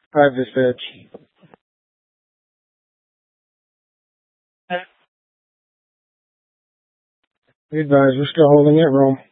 Hi, dispatch. Be advised, we're still holding that room.